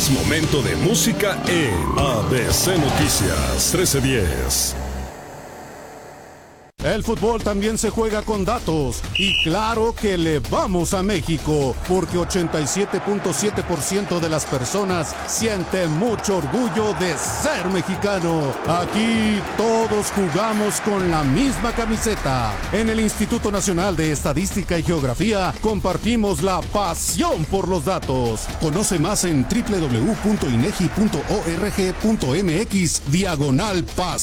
Es momento de música en ABC Noticias 1310. El fútbol también se juega con datos y claro que le vamos a México porque 87.7% de las personas sienten mucho orgullo de ser mexicano. Aquí todos jugamos con la misma camiseta. En el Instituto Nacional de Estadística y Geografía compartimos la pasión por los datos. Conoce más en www.inegi.org.mx/pasión.